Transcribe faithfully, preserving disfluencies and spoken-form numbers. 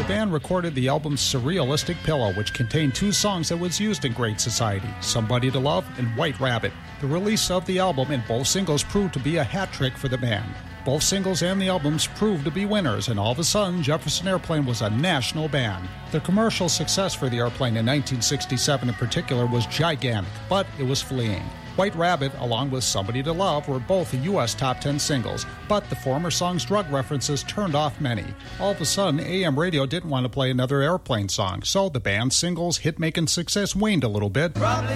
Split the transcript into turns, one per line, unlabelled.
The band recorded the album Surrealistic Pillow, which contained two songs that was used in Great Society, Somebody to Love and White Rabbit. The release of the album and both singles proved to be a hat trick for the band. Both singles and the albums proved to be winners, and all of a sudden, Jefferson Airplane was a national band. The commercial success for the Airplane in nineteen sixty-seven in particular was gigantic, but it was fleeting. White Rabbit, along with Somebody to Love, were both U S top ten singles, but the former song's drug references turned off many. All of a sudden, A M radio didn't want to play another Airplane song, so the band's singles' hit-making success waned a little bit. Probably